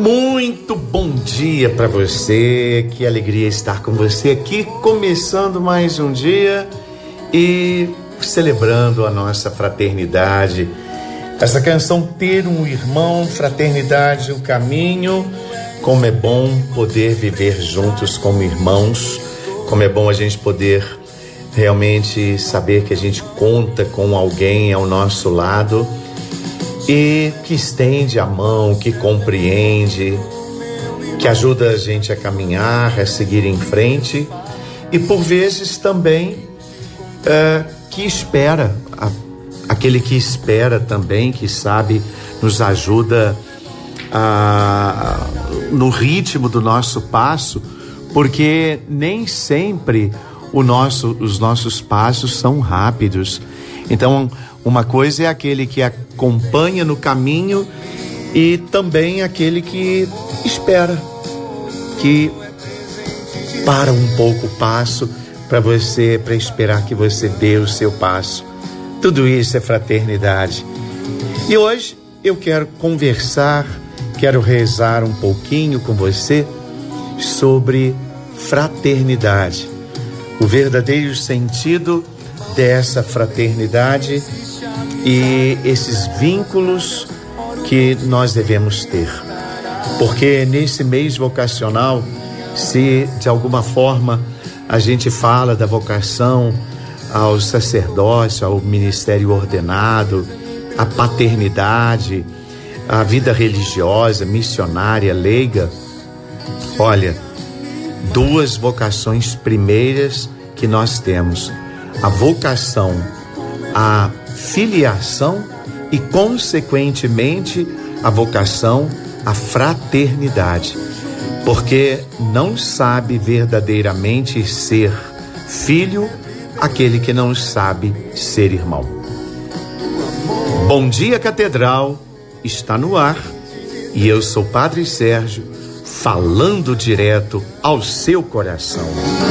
Muito bom dia para você, que alegria estar com você aqui, começando mais um dia e celebrando a nossa fraternidade. Essa canção Ter um Irmão, Fraternidade, o Caminho. Como é bom poder viver juntos como irmãos, como é bom a gente poder realmente saber que a gente conta com alguém ao nosso lado e que estende a mão, que compreende, que ajuda a gente a caminhar, a seguir em frente e por vezes também que espera, aquele que espera também, que sabe, nos ajuda no ritmo do nosso passo, porque nem sempre os nossos passos são rápidos. Então, uma coisa é aquele que acompanha no caminho e também aquele que espera, que para um pouco o passo para esperar que você dê o seu passo. Tudo isso é fraternidade. E hoje eu quero quero rezar um pouquinho com você sobre fraternidade, o verdadeiro sentido dessa fraternidade e esses vínculos que nós devemos ter. Porque nesse mês vocacional, se de alguma forma a gente fala da vocação ao sacerdócio, ao ministério ordenado, à paternidade, à vida religiosa, missionária, leiga, olha, duas vocações primeiras que nós temos: a vocação à filiação e, consequentemente, a vocação à fraternidade, porque não sabe verdadeiramente ser filho aquele que não sabe ser irmão. Bom dia, Catedral, está no ar e eu sou Padre Sérgio, falando direto ao seu coração.